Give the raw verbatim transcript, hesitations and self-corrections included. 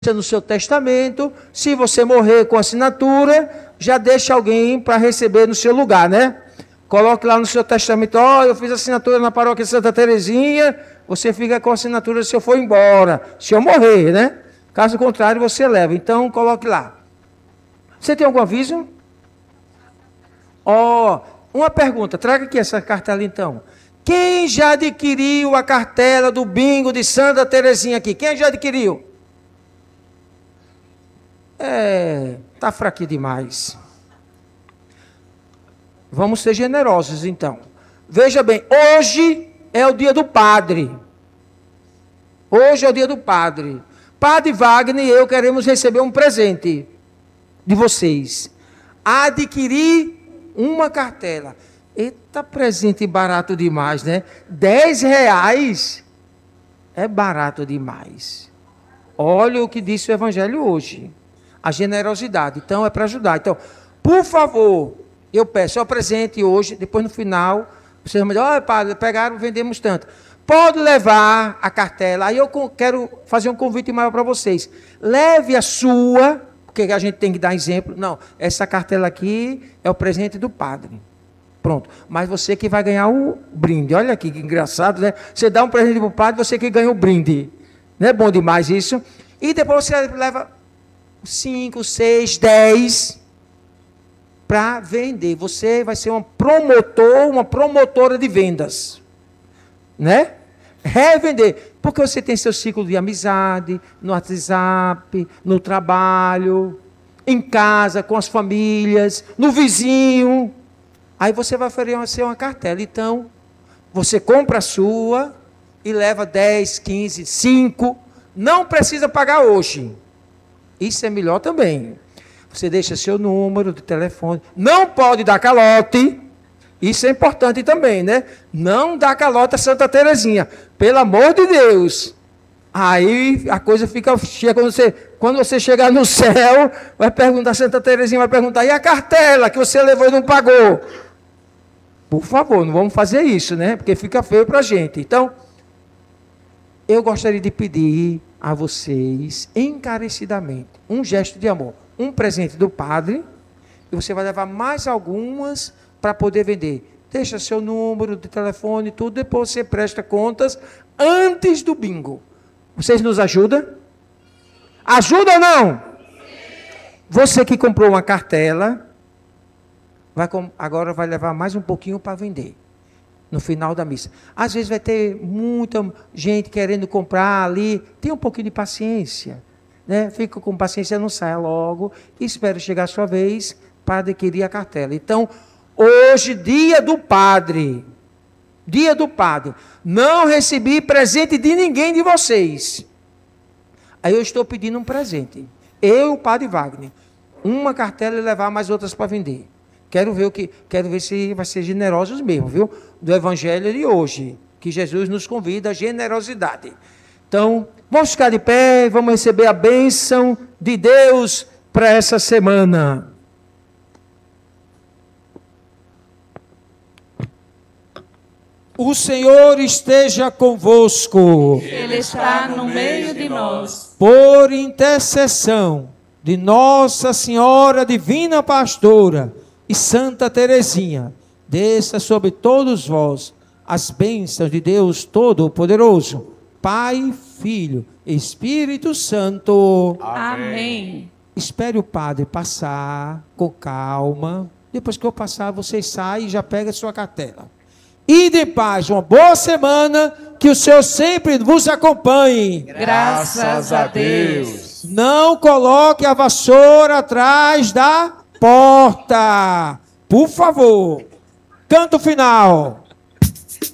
no seu testamento, se você morrer com assinatura, já deixa alguém para receber no seu lugar, né? Coloque lá no seu testamento, ó, oh, eu fiz assinatura na paróquia Santa Terezinha, você fica com a assinatura se eu for embora, se eu morrer, né? Caso contrário, você leva. Então, coloque lá. Você tem algum aviso? Ó, oh, uma pergunta, traga aqui essa cartela então. Quem já adquiriu a cartela do bingo de Santa Terezinha aqui? Quem já adquiriu? É, tá fraquinho demais. Vamos ser generosos, então. Veja bem, hoje é o dia do padre. Hoje é o dia do padre. Padre Wagner e eu queremos receber um presente de vocês. Adquirir uma cartela. Eita, presente barato demais, né? Dez reais é barato demais. Olha o que disse o Evangelho hoje. A generosidade. Então, é para ajudar. Então, por favor, eu peço, é o presente hoje, depois no final, vocês vão dizer, olha, padre, pegaram, vendemos tanto. Pode levar a cartela. Aí eu quero fazer um convite maior para vocês. Leve a sua, porque a gente tem que dar exemplo. Não, essa cartela aqui é o presente do padre. Pronto. Mas você que vai ganhar o brinde. Olha aqui que engraçado, né? Você dá um presente para o padre, você que ganha o brinde. Não é bom demais isso? E depois você leva cinco, seis, dez para vender. Você vai ser um promotor, uma promotora de vendas. Né? Revender. Porque você tem seu ciclo de amizade, no WhatsApp, no trabalho, em casa, com as famílias, no vizinho. Aí você vai oferecer uma cartela. Então, você compra a sua e leva dez, quinze, cinco. Não precisa pagar hoje. Isso é melhor também. Você deixa seu número de telefone. Não pode dar calote. Isso é importante também, né? Não dá calote a Santa Terezinha. Pelo amor de Deus. Aí a coisa fica cheia. Quando você, quando você chegar no céu, vai perguntar, Santa Terezinha vai perguntar, e a cartela que você levou e não pagou? Por favor, não vamos fazer isso, né? Porque fica feio para a gente. Então, eu gostaria de pedir a vocês, encarecidamente, um gesto de amor. Um presente do padre, e você vai levar mais algumas para poder vender. Deixa seu número de telefone, tudo, depois você presta contas antes do bingo. Vocês nos ajudam? Ajuda ou não? Você que comprou uma cartela, vai, agora vai levar mais um pouquinho para vender. No final da missa. Às vezes vai ter muita gente querendo comprar ali. Tenha um pouquinho de paciência. Né? Fica com paciência, não saia logo. Espere chegar a sua vez para adquirir a cartela. Então, hoje, dia do padre. Dia do padre. Não recebi presente de ninguém de vocês. Aí eu estou pedindo um presente. Eu e o padre Wagner. Uma cartela e levar mais outras para vender. Quero ver o que, quero ver se vai ser generosos mesmo, viu? Do Evangelho de hoje, que Jesus nos convida à generosidade. Então, vamos ficar de pé, vamos receber a bênção de Deus para essa semana. O Senhor esteja convosco. Ele está no meio de nós. Por intercessão de Nossa Senhora Divina Pastora e Santa Terezinha, desça sobre todos vós as bênçãos de Deus Todo-Poderoso, Pai, Filho, Espírito Santo. Amém. Espere o padre passar com calma. Depois que eu passar, vocês saem e já pega a sua cartela. E de paz, uma boa semana, que o Senhor sempre vos acompanhe. Graças a Deus. Não coloque a vassoura atrás da porta, por favor. Canto final.